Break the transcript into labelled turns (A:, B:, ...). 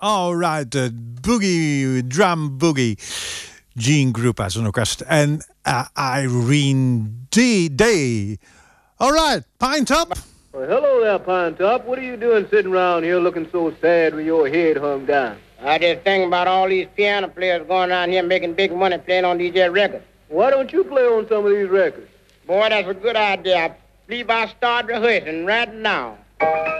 A: All right, boogie, drum boogie. Gene Krupa, zo'n orkest. En Irene Day. All right, Pine Top.
B: Well, hello there, Pine Top. What are you doing sitting around here looking so sad with your head hung down?
C: I just think about all these piano players going around here making big money playing on these records.
B: Why don't you play on some of these records?
C: Boy, that's a good idea. I believe I'll start rehearsing right now.